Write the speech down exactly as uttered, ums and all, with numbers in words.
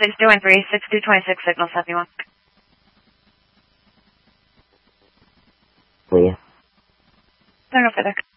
six two one three, six two two six, signal seventy-one. Leah. No, no further.